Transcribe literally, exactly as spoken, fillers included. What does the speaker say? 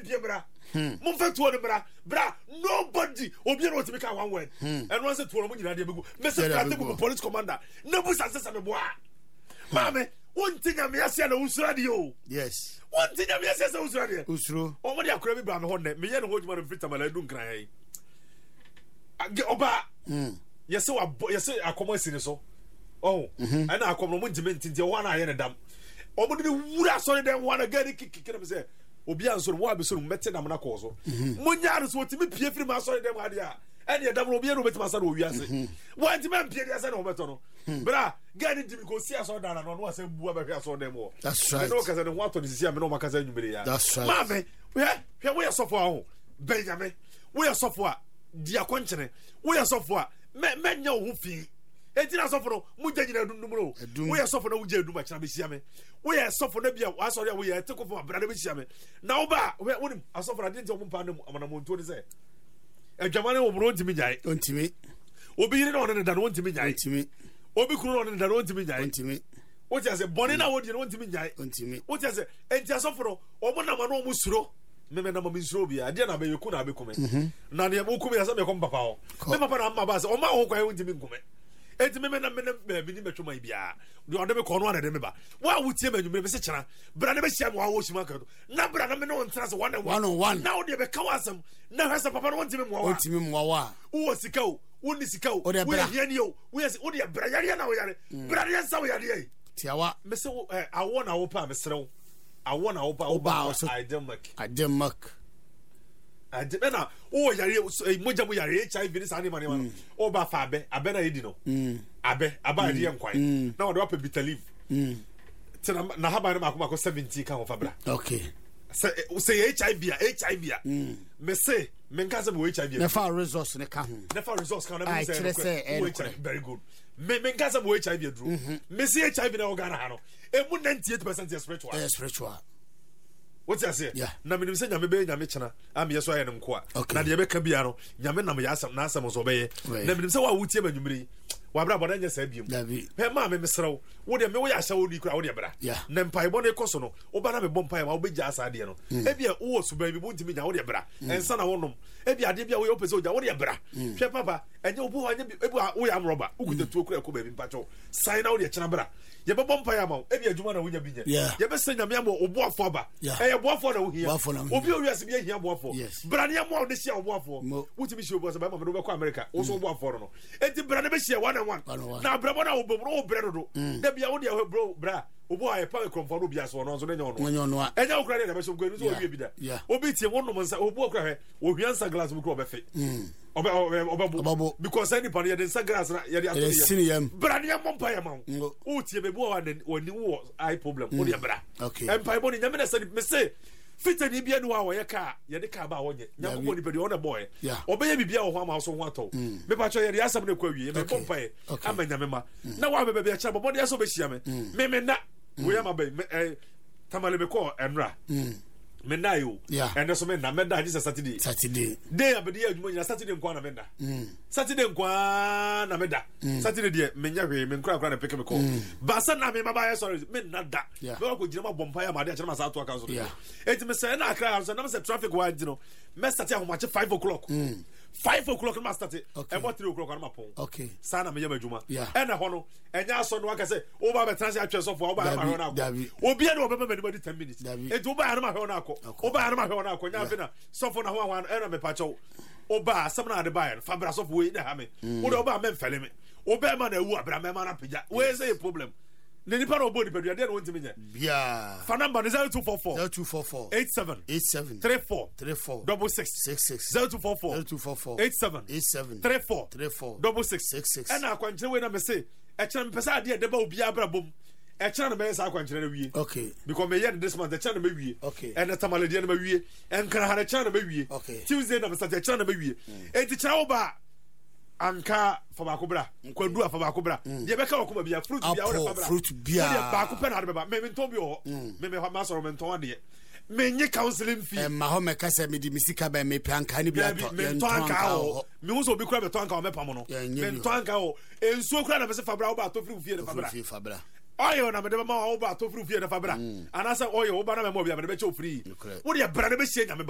pie bra mo fa tuo ne bra bra nobody obi no timi ka one word and once tuo mo nyina de begu me se frate go police commander na bu sase me boa mame wonti nya me ase na usura de o yes wonti nya me ase se usura de usuro o mo de akora bi bra me ho ne me ye no ho djuma no frita mala edu nkran yi age oba mm yese wa yese akomo sini so oh ana akomo mo ntimi ntinte ho na aye ne dam o mo de wura so ne dem ho na gari kikikira me se obi ansoro mo abesoro mete na mna kozo munya no so timi pie firi ma so dem ade a ene ya dam obi no betima sa no wiase wanti man pie dia sa no beto no bra gani dimi ko sia so dana no no asa bua ba hwa so dem o that's right no kaza ne ho ato disia me no makasa nyumere ya that's right mame we we we sofo aho benjamin we sofo a dia konchene we sofo a me menya ho fi etina sofo no mugya nyina dundum no we sofo no mugya dundum a kira be sia me we sofo na bia asori a we ye tekofo abra na be sia me na wo ba we wonim asofo na de nti ompa na amana monto ni se adwamane wo bro ntimi nyai ontimi obi yiri na ono ne da no ntimi nyai ontimi obi kunu na ono ne da no ntimi nyai ontimi wo ti ase boni na wo di no ntimi nyai ontimi wo ti ase enti asofo no omo na ma no omo suro me na mo misro bia de na be yeku na be kume na ne mo kume asa me ko papa ho me papa na amma ba se o ma ho kwa ntimi kume enti me na me na bi ni metwoma bia de o de me ko no na de me ba wa wutie manwumre be se kyena bra ne be hia mo wo shima ka na bra na me no ntra se one one on one na o de be ka wasam na hasa papa no ntimi mo wa ntimi mo wa wo sika o wo ni sika o wo hia ni o wo yes wo de bra yare na wo yare bra ne sa wo yare ai tiawa me se awo na wo pa me serew awo na wo pa wo ba I dem mak I dem mak adena o yare moja mo yare H I V ni sa ni mane ma o ba fa abe abe na yedi no abe aba ade yankwan na wo de wapa bitter leaf tina na haba na makoma ko seventy kan wo fa bra okay say say H I V a H I V a me say me nka say mo H I V na fa resource ne ka ho na fa resource kan na me say very good me me nka say mo H I V dro me say H I V na wo gana ha no e mu ninety-eight percent spiritual yeah spiritual what you say yeah na me nim say nyame be nyame kyena am yeso aye ne nko a na de be ka bia no nyame nam ya asam na asam so be ye na me nim say wa wutie manwumre wa bra boda nya sa biem pe ma me mesrew wo de me wo ya hya wo ni kura wo de bra na mpai bo ne koso no wo ba na me bom mpai ma wo be gya asa de no e bia wo so ba bi bo ntimi nya wo de bra ensa na wonom e bia de bia wo opese wo gya wo de bra hwe papa enye obu anya bi ebu wo ya amroba ukuta tuo kura ko ba bi mpacho sai na wo de kyena bra ye be bom mpai ama e bia adwuma na wo nya bi nya ye be se nyame ama obu afo ba e ye bo afo na wo hia obi o wiase bi hia bo afo bra ne ama wo de hia obu afo wutimi hia obu afo ba ma me do be ko America wo so obu afo no enti bra ne be hia one one na bra bona obu bro bra do da bia wo de bro bra obu aye pa konfo no bia so no so nya ono nya ono a enya okra de be so gwenu so obi bi da obi tie wono mo nsa obu okra he o hwiansa glass mu ko be fe obe obe because any pan ye de nsa glass na ye de ato ye bra ne mo mpa ye ma o tie be bu wa ni wo eye problem o de bra empa bo ni nya me na say me say fita ni bia no wa ye ka ye de ka ba wonye nya ko ni pe de on boy obe ye bibia wo ho ama so ho ato me pa cho ye de asam ne kwa wie me pompa ye amanya me ma na wa be be cha bo de aso be hia me me me na we am be tamale be ko enra me na yo and so me na me da this Saturday Saturday day abedi adwuma nyina Saturday nkwa na me da Saturday nkwa na me da Saturday de me nya hwe me nkra nkra na peke me ko ba sa na me ma ba ye sorry me na da me ko gina ma bompa ya ma de a ma sa to aka so eti me say na akra so na me say traffic wa gino me start ya homache five o'clock five o'clock na start e mo three o'clock na ma pon okay sa na me yama adwuma e na ho no enya so no aka say o ba be transit atwe so for o ba ma ho na ko obi e no be ma me ten minutes eti o ba na ma ho na ko o ba na ma ho na ko nya be na so for na ho ho e na me pa cho o ba asam na de ba fa bra so for we na ha me o de o ba me mfele me o ba ma na wu abra me ma na pija we say a problem ne nipa no body pedu ade no ntimi nya bia fa number zero two four four zero two four four eight seven eight seven three four three four six six six zero two four four zero two four four eight seven eight seven three four three four six six six and akwankyere we na me say e kyere me pesa ade de ba obi abra bom e kyere na me say akwankyere na wie okay because me hear this month e kyere na me wie okay and tamale de na me wie and kra ha na kyere na me wie okay Tuesday na me say e kyere na me wie e ti kyere wo ba anka fa ba ko bra kwadu afa ba ko bra ye be ka ko ba bia fruit bia wo fa bra fruit bia ba ko pe na de ba me me nton bi ho me me ma so me nton ade me nye counseling fee e ma ho me ka se me di misika ba me pe anka ni bia to me nton anka ho me ho so bi kura be to anka ho me pam no me nton anka ho ensuo kura na be se fa bra wo ba to free fie de fa bra fa bra oyo na me de ma wo ba to free fie de fa bra anasa oyo wo ba na me mo bia me be che free wo de bra de be hie nya